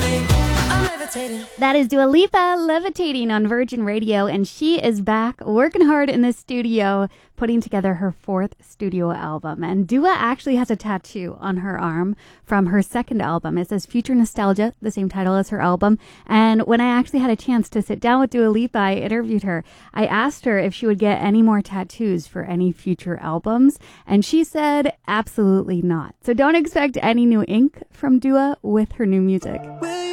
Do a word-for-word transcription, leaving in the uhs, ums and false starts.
That is Dua Lipa, Levitating on Virgin Radio, and she is back working hard in the studio, putting together her fourth studio album. And Dua actually has a tattoo on her arm from her second album. It says Future Nostalgia, the same title as her album. And when I actually had a chance to sit down with Dua Lipa, I interviewed her. I asked her if she would get any more tattoos for any future albums, and she said absolutely not. So don't expect any new ink from Dua with her new music.